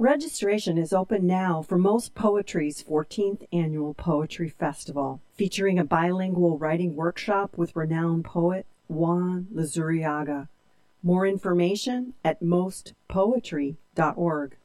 Registration is open now for Most Poetry's 14th Annual Poetry Festival, featuring a bilingual writing workshop with renowned poet Juan Luzuriaga. More information at mostpoetry.org.